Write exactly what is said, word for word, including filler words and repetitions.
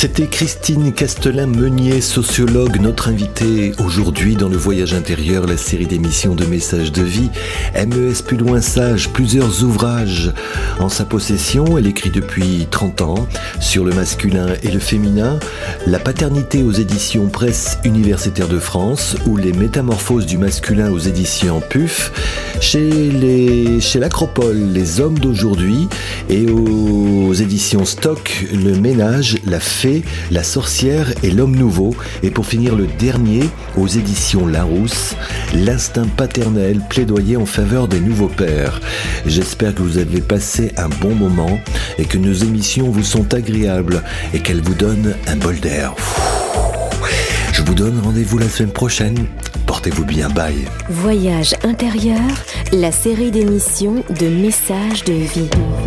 C'était Christine Castelin-Meunier, sociologue, notre invitée aujourd'hui dans le Voyage intérieur, la série d'émissions de messages de vie. M E S plus loin sage, plusieurs ouvrages en sa possession. Elle écrit depuis trente ans sur le masculin et le féminin, la paternité aux éditions Presse Universitaire de France ou les métamorphoses du masculin aux éditions P U F. Chez, les, chez l'Acropole, les hommes d'aujourd'hui, et aux éditions Stock, le ménage, la fée, la sorcière et l'homme nouveau. Et pour finir, le dernier, aux éditions Larousse, l'instinct paternel, plaidoyer en faveur des nouveaux pères. J'espère que vous avez passé un bon moment et que nos émissions vous sont agréables et qu'elles vous donnent un bol d'air. Je vous donne rendez-vous la semaine prochaine. Portez-vous bien, bye. Voyage intérieur, la série d'émissions de messages de vie.